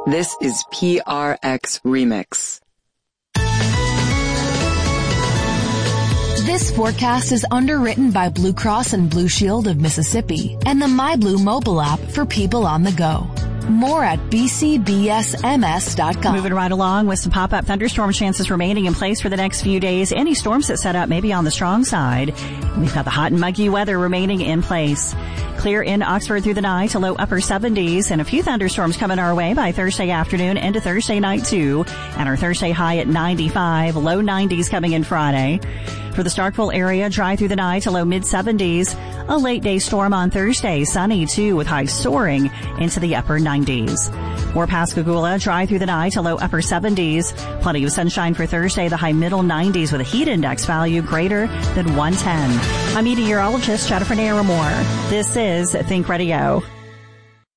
This is PRX Remix. This forecast is underwritten by Blue Cross and Blue Shield of Mississippi and the MyBlue mobile app for people on the go. More at bcbsms.com. Moving right along with some pop-up thunderstorm chances remaining in place for the next few days. Any storms that set up maybe on the strong side. We've got the hot and muggy weather remaining in place. Clear in Oxford through the night to low upper 70s, and a few thunderstorms coming our way by Thursday afternoon into Thursday night too. And our Thursday high at 95, low 90s coming in Friday. For the Starkville area, dry through the night to low mid-70s. A late day storm on Thursday, sunny too, with highs soaring into the upper 90s. For Pascagoula, dry through the night to low upper 70s. Plenty of sunshine for Thursday, the high middle 90s with a heat index value greater than 110. I'm meteorologist Jennifer Naramore. This is Think Radio.